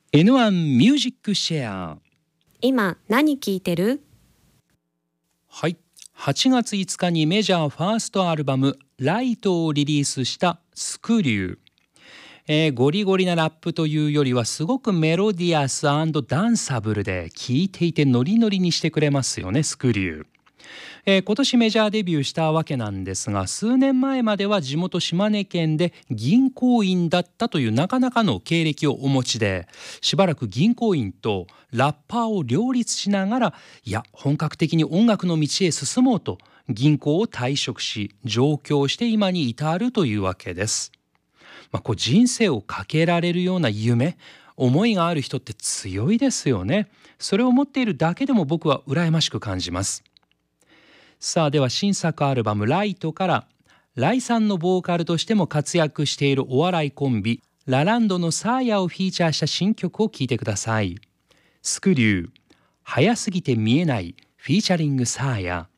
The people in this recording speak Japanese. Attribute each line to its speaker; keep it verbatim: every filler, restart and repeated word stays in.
Speaker 1: エヌワン ミュージックシェア。
Speaker 2: 今何聴いてる？
Speaker 1: はい、はちがついつかにメジャーファーストアルバムライトをリリースしたスクリュー、えー、ゴリゴリなラップというよりはすごくメロディアス&ダンサブルで聴いていてノリノリにしてくれますよね、スクリュー。えー、今年メジャーデビューしたわけなんですが、数年前までは地元島根県で銀行員だったというなかなかの経歴をお持ちで、しばらく銀行員とラッパーを両立しながら、いや本格的に音楽の道へ進もうと銀行を退職し上京して今に至るというわけです。まあ、こう人生をかけられるような夢、思いがある人って強いですよね。それを持っているだけでも僕は羨ましく感じます。さあ、では新作アルバムライトからライさんのボーカルとしても活躍しているお笑いコンビラランドのサーヤをフィーチャーした新曲を聴いてください。スクリュー、早すぎて見えないフィーチャリングサーヤ。